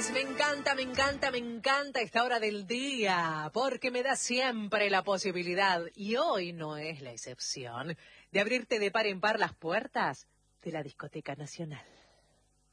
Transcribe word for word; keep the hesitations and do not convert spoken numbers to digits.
viernes, me encanta, me encanta, me encanta esta hora del día, porque me da siempre la posibilidad, y hoy no es la excepción, de abrirte de par en par las puertas de la Discoteca Nacional.